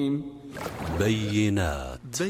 بينات.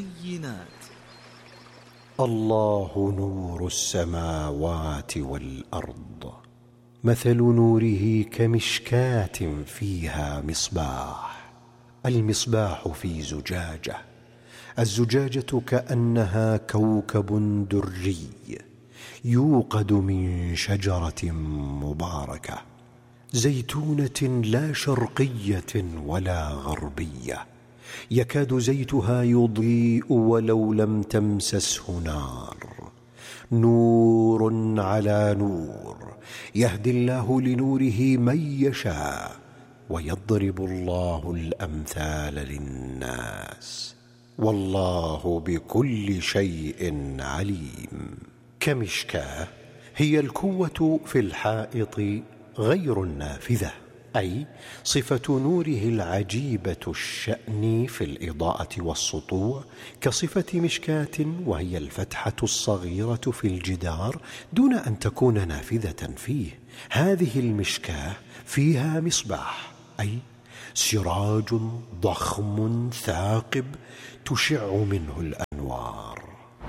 الله نور السماوات والأرض، مثل نوره كمشكاة فيها مصباح. المصباح في زجاجة، الزجاجة كأنها كوكب دري يوقد من شجرة مباركة زيتونة لا شرقية ولا غربية، يكاد زيتها يضيء ولو لم تمسسه نار. نور على نور، يهدي الله لنوره من يشاء، ويضرب الله الأمثال للناس، والله بكل شيء عليم. كمشكاة هي الكوة في الحائط غير النافذة، أي صفة نوره العجيبة الشأن في الإضاءة والسطوع كصفة مشكاة، وهي الفتحة الصغيرة في الجدار دون أن تكون نافذة فيه. هذه المشكاة فيها مصباح، أي سراج ضخم ثاقب تشع منه الأنوار.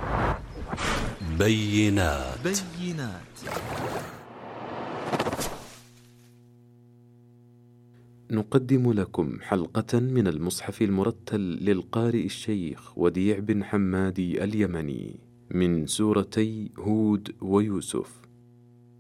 بينات. نقدم لكم حلقة من المصحف المرتل للقارئ الشيخ وديع بن حمادي اليمني من سورتي هود ويوسف.